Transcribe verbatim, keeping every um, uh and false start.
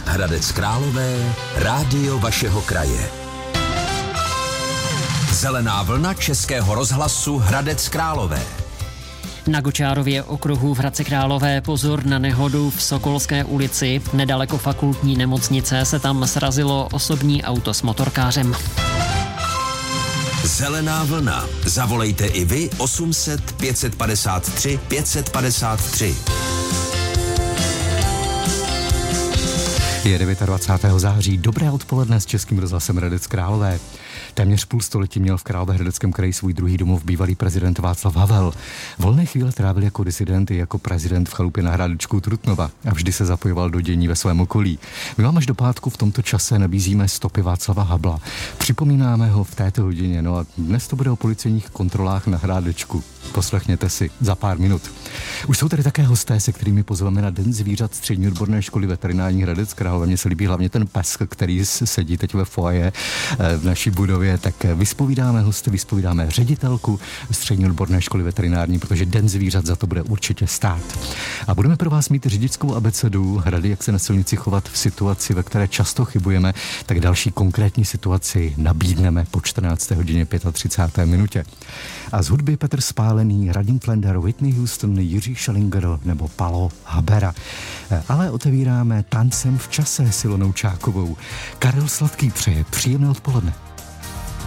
Hradec Králové, rádio vašeho kraje. Zelená vlna Českého rozhlasu Hradec Králové. Na Gočárově okruhu v Hradci Králové pozor na nehodu v Sokolské ulici. Nedaleko fakultní nemocnice se tam srazilo osobní auto s motorkářem. Zelená vlna. Zavolejte i vy osm set pět padesát tři pět padesát tři. Je dvacátého devátého září. Dobré odpoledne s Českým rozhlasem Hradec Králové. Téměř půl století měl v Královéhradeckém kraji svůj druhý domov bývalý prezident Václav Havel. Volné chvíle trávil jako disident i jako prezident v chalupě na Hrádečku Trutnova a vždy se zapojoval do dění ve svém okolí. My vám až do pátku v tomto čase nabízíme stopy Václava Havla. Připomínáme ho v této hodině, no a dnes to bude o policejních kontrolách na Hrádečku. Poslechněte si za pár minut. Už jsou tady také hosté, se kterými pozveme na Den zvířat Střední odborné školy veterinární Hradec Králové. Mně se líbí hlavně ten pes, který sedí teď ve foaje v naší budově, tak vyspovídáme hosty, vyspovídáme ředitelku Střední odborné školy veterinární, protože Den zvířat za to bude určitě stát. A budeme pro vás mít řidičskou abecedu, rady, jak se na silnici chovat v situaci, ve které často chybujeme, tak další konkrétní situaci nabídneme po čtrnácté hodině třicáté páté minutě. A z hudby Petr Spálený, Radim Flender, Whitney Houston, Jiří Schellinger nebo Palo Habera. Ale otevíráme Tancem v čase s Ilonou Čákovou. Karel Sladký přeje příjemné odpoledne.